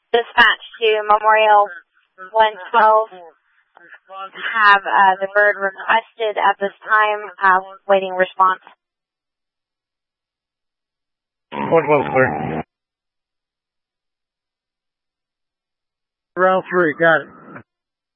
Dispatch to Memorial 112. Have the bird requested at this time. Waiting response. 112 clear. Round 3, got it.